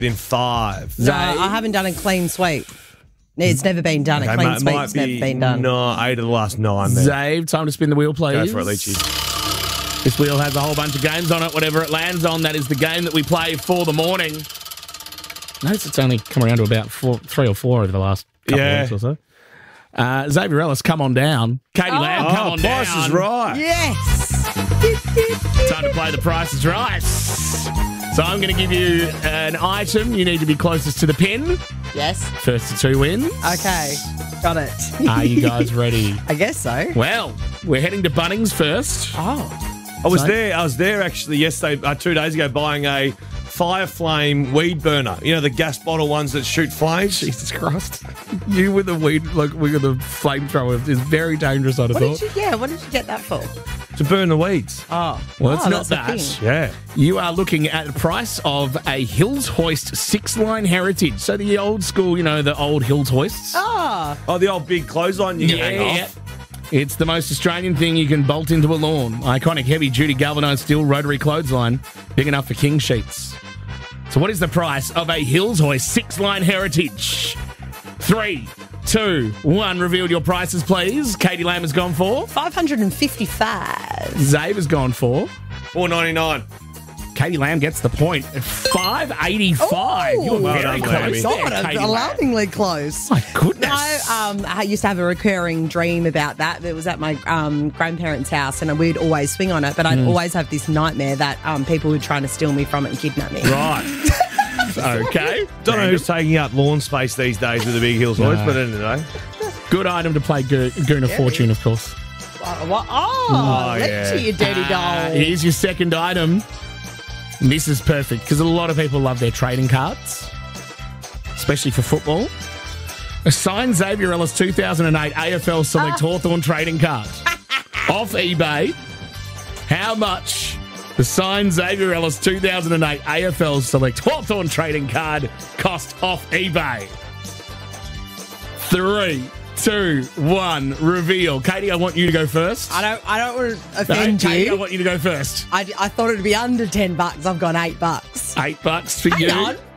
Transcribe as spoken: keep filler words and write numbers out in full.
In five. No, I haven't done a clean sweep. It's never been done. Okay, a clean might, sweep's might be never been done. No, eight of the last nine. Then. Zave, time to spin the wheel, please. Go for it, Leachy. This wheel has a whole bunch of games on it. Whatever it lands on, that is the game that we play for the morning. Notice it's only come around to about four, three or four over the last couple Yeah. of weeks or so. Uh, Xavier Ellis, come on down. Katie Oh. Lamb, come Oh, on Price down. is right. Yes. Time to play The Price is Right. So I'm going to give you an item. You need to be closest to the pin. Yes. First to two wins. Okay. Got it. Are you guys ready? I guess so. Well, we're heading to Bunnings first. Oh. I was So- there. I was there actually yesterday, uh, two days ago, buying a fire flame weed burner. You know the gas bottle ones that shoot flames. Jesus Christ. You with the weed, like, with the flamethrower is very dangerous, I'd have What thought. did you? Yeah. What did you get that for? To burn the weeds. Oh. Well, it's oh, not that's a that. thing. Yeah. You are looking at the price of a Hills Hoist six-line heritage. So the old school, you know, the old Hills Hoists. Oh. Oh, the old big clothesline you can hang Yeah. off. It's the most Australian thing you can bolt into a lawn. Iconic heavy-duty galvanised steel rotary clothesline, big enough for king sheets. So what is the price of a Hills Hoist six-line heritage? Three, two, one. Reveal your prices, please. Katie Lamb has gone for. five hundred fifty-five. Zave has gone for. four ninety-nine. Katie Lamb gets the point. five eighty-five. Ooh. You're Well very done, close Lammy. there, God, Katie Lamb. alarmingly close. My goodness. No, um, I used to have a recurring dream about that. It was at my um, grandparents' house, and we'd always swing on it. But I'd Mm. always have this nightmare that um, people were trying to steal me from it and kidnap me. Right. Okay. Don't know who's taking up lawn space these days with the big hills hoist, No. but anyway. Good item to play Go- Goon of Fortune, of course. What? what? Oh, Oh, let's yeah. see you dirty doll. Uh, here's your second item. This is perfect because a lot of people love their trading cards, especially for football. A signed Xavier Ellis two thousand eight A F L Select Hawthorn trading card off eBay. How much the signed Xavier Ellis two thousand eight A F L Select Hawthorn trading card cost off eBay? Three, two, one. Reveal. Katie, I want you to go first. I don't. I don't want to No, offend Katie, I you. want you to go first. I, I thought it'd be under ten bucks. I've gone eight bucks. Eight bucks for Hang you. on.